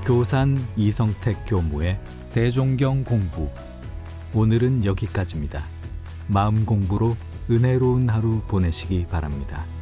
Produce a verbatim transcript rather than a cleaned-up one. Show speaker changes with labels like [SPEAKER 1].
[SPEAKER 1] 교산 이성택 교무의 대종경 공부. 오늘은 여기까지입니다. 마음 공부로 은혜로운 하루 보내시기 바랍니다.